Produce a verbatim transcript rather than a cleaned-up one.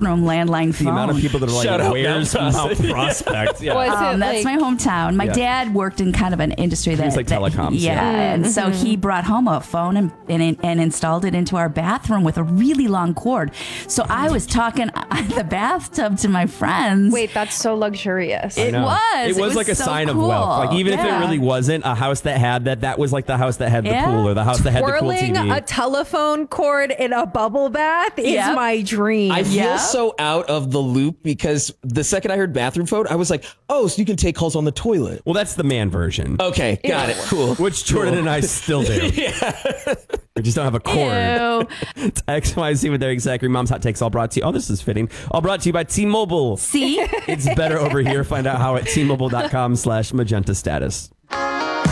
bathroom landline The phone. amount of people that are like, Shut up, where's Mount Mount Prospect? Prospect? Yeah. Was Um, it that's like, my hometown. My Yeah. dad worked in kind of an industry that was like that- telecoms, Yeah, yeah. and so he brought home a phone and, and and installed it into our bathroom with a really long cord. So I was talking at the bathtub to my friends. wait, that's so luxurious. It I know. was. It was like a so sign cool. of wealth. Like even if Yeah. it really wasn't a house that had that, that was like the house that had the Yeah. pool or the house that had the cool T Twirling V. a telephone cord in a bubble bath is Yep. my dream. I feel Yeah. so out of the loop because the second I heard bathroom phone, I was like, oh, so you can take calls on the toilet. Well, that's the man version. Okay, got it. Cool. Which Jordan and I still do. yeah. We just don't have a cord. Ew. It's X Y Z with Eric Zachary. Mom's Hot Takes all brought to you. Oh, this is fitting. All brought to you by T-Mobile. See? It's better over here. Find out how at T Mobile dot com slash magenta status.